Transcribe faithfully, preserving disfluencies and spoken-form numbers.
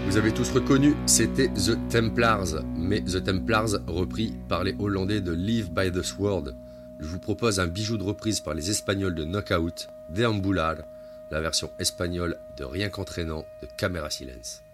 Vous avez tous reconnu, c'était The Templars, mais The Templars repris par les Hollandais de Live by the Sword. Je vous propose un bijou de reprise par les Espagnols de Knockout, Deambular, la version espagnole de Rien qu'entraînant de Camera Silence.